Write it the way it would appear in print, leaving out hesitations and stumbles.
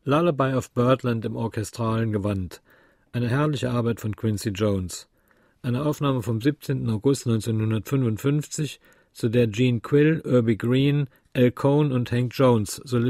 Lullaby of Birdland im orchestralen Gewand. Eine herrliche Arbeit von Quincy Jones. Eine Aufnahme vom 17. August 1955, zu der Gene Quill, Urbie Green, Al Cohn und Hank Jones Solisten